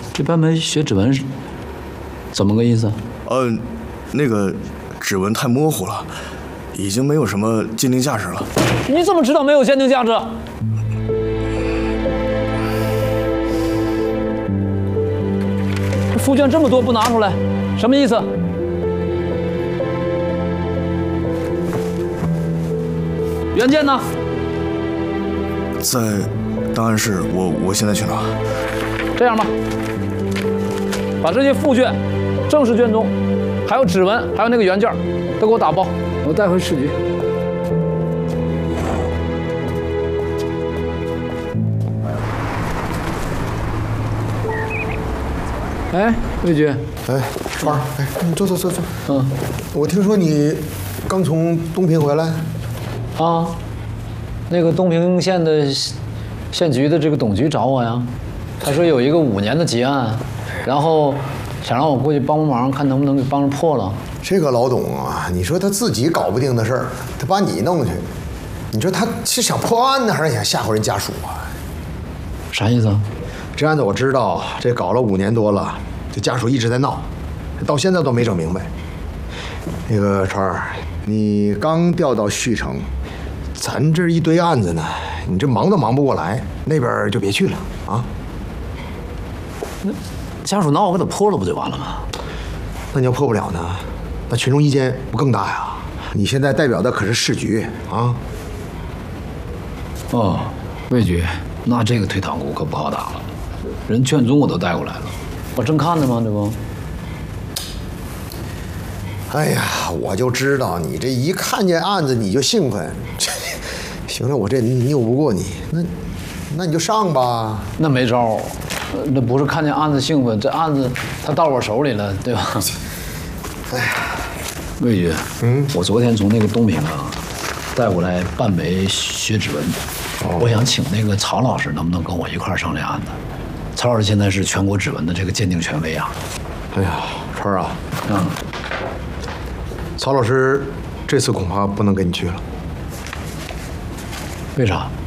这班门学指纹是怎么个意思？ 那个指纹太模糊了，已经没有什么鉴定价值了。 你怎么知道没有鉴定价值？复卷这么多不拿出来，什么意思？原件呢？ 在档案室，我现在去拿。 这样吧，把这些复卷、正式卷宗，还有指纹，还有那个原件，都给我打包，我带回市局。哎，魏局， 哎，川儿，哎，你坐。 嗯， 我听说你刚从东平回来。 啊，那个东平县的县局的这个董局找我呀，他说有一个5年的结案，然后想让我过去帮忙，看能不能给帮着破了。 这个老董啊，你说他自己搞不定的事儿，他把你弄去，你说他是想破案呢，还是想吓唬人家属啊？ 啥意思啊？ 这案子我知道，这搞了5年多了，这家属一直在闹，到现在都没整明白。那个川儿，你刚调到旭城，咱这一堆案子呢，你这忙都忙不过来，那边就别去了啊。 那家属闹，我给他破了不就完了吗？ 那你要破不了呢，那群众意见不更大呀？你现在代表的可是市局啊。 哦，魏局，那这个退堂鼓可不好打了，人卷宗我都带过来了，我正看呢吗？这不。 哎呀，我就知道你这一看见案子你就兴奋。行了，我这拗不过你，那你就上吧。 那没招，那不是看见案子兴奋，这案子他到我手里了，对吧？ 哎呀， 魏局，我昨天从那个东平啊带过来半枚血指纹，我想请那个曹老师能不能跟我一块儿上这案子？曹老师现在是全国指纹的这个鉴定权威啊。 哎呀，川儿啊，曹老师这次恐怕不能跟你去了。 为啥？